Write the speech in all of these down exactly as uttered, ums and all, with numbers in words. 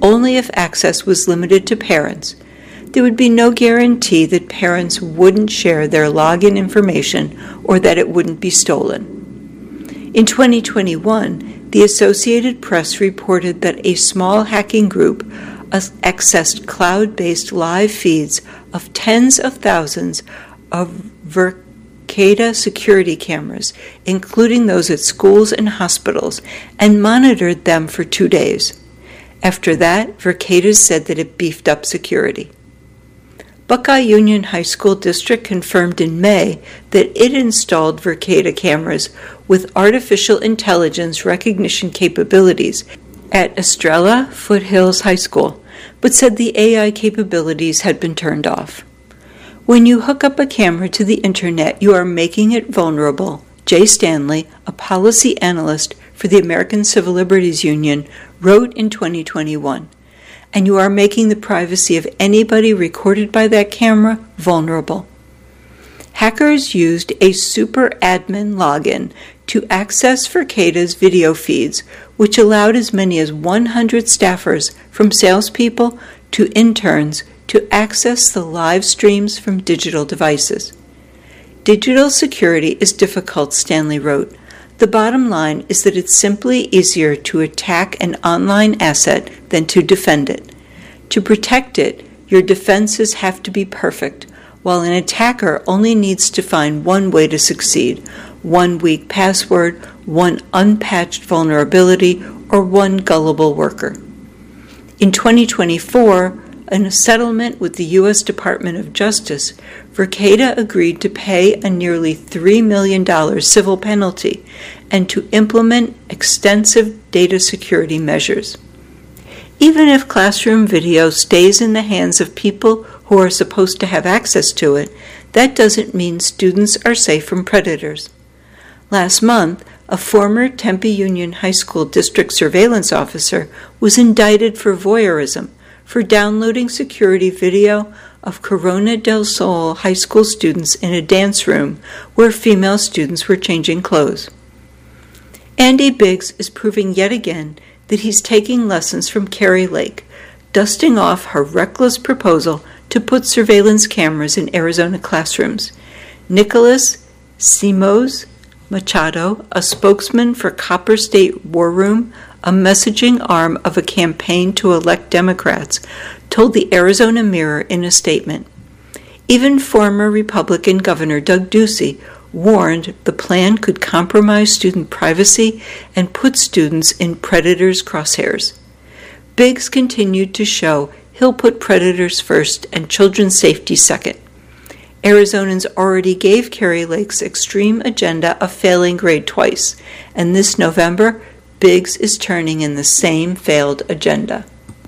only if access was limited to parents. There would be no guarantee that parents wouldn't share their login information or that it wouldn't be stolen. In twenty twenty-one, the Associated Press reported that a small hacking group accessed cloud-based live feeds of tens of thousands of Verkada security cameras, including those at schools and hospitals, and monitored them for two days. After that, Verkada said that it beefed up security. Buckeye Union High School District confirmed in May that it installed Verkada cameras with artificial intelligence recognition capabilities at Estrella Foothills High School, but said the A I capabilities had been turned off. When you hook up a camera to the internet, you are making it vulnerable, Jay Stanley, a policy analyst for the American Civil Liberties Union, wrote in twenty twenty-one. And you are making the privacy of anybody recorded by that camera vulnerable. Hackers used a super admin login to access Verkada's video feeds, which allowed as many as one hundred staffers, from salespeople to interns, to access the live streams from digital devices. Digital security is difficult, Stanley wrote. The bottom line is that it's simply easier to attack an online asset than to defend it. To protect it, your defenses have to be perfect, while an attacker only needs to find one way to succeed, one weak password, one unpatched vulnerability, or one gullible worker. In twenty twenty-four, in a settlement with the U S Department of Justice, Verkada agreed to pay a nearly three million dollars civil penalty and to implement extensive data security measures. Even if classroom video stays in the hands of people who are supposed to have access to it, that doesn't mean students are safe from predators. Last month, a former Tempe Union High School district surveillance officer was indicted for voyeurism, for downloading security video of Corona del Sol high school students in a dance room where female students were changing clothes. Andy Biggs is proving yet again that he's taking lessons from Kari Lake, dusting off her reckless proposal to put surveillance cameras in Arizona classrooms. Nicholas Simos Machado, a spokesman for Copper State War Room, a messaging arm of a campaign to elect Democrats, told the Arizona Mirror in a statement. Even former Republican Governor Doug Ducey warned the plan could compromise student privacy and put students in predators' crosshairs. Biggs continued to show he'll put predators first and children's safety second. Arizonans already gave Kari Lake's extreme agenda a failing grade twice, and this November, Biggs is turning in the same failed agenda.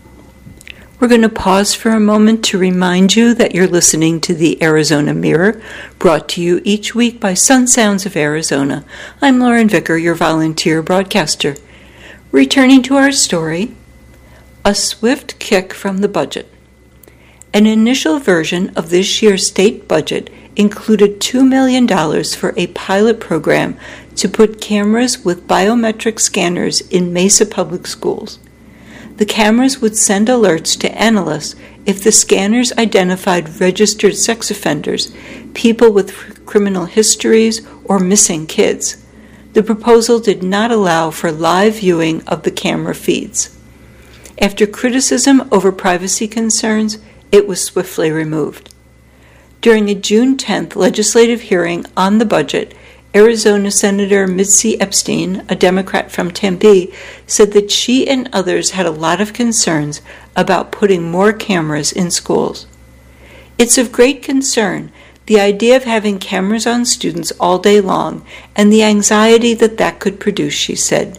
We're going to pause for a moment to remind you that you're listening to the Arizona Mirror, brought to you each week by Sun Sounds of Arizona. I'm Lauren Vicker, your volunteer broadcaster. Returning to our story, a swift kick from the budget. An initial version of this year's state budget included two million dollars for a pilot program to put cameras with biometric scanners in Mesa Public Schools. The cameras would send alerts to analysts if the scanners identified registered sex offenders, people with criminal histories, or missing kids. The proposal did not allow for live viewing of the camera feeds. After criticism over privacy concerns, it was swiftly removed. During a June tenth legislative hearing on the budget, Arizona Senator Mitzi Epstein, a Democrat from Tempe, said that she and others had a lot of concerns about putting more cameras in schools. It's of great concern, the idea of having cameras on students all day long and the anxiety that that could produce, she said.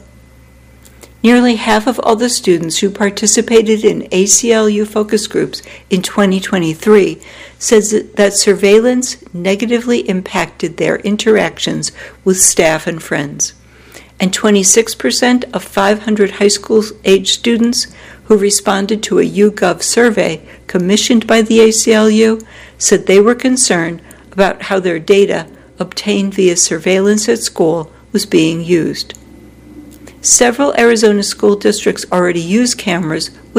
Nearly half of all the students who participated in A C L U focus groups in twenty twenty-three says that surveillance negatively impacted their interactions with staff and friends. And twenty-six percent of five hundred high school-age students who responded to a YouGov survey commissioned by the A C L U said they were concerned about how their data obtained via surveillance at school was being used. Several Arizona school districts already use cameras with